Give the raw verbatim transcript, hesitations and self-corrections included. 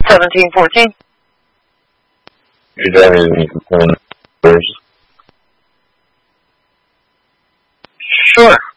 seventeen fourteen. Your dad is in first. Sure.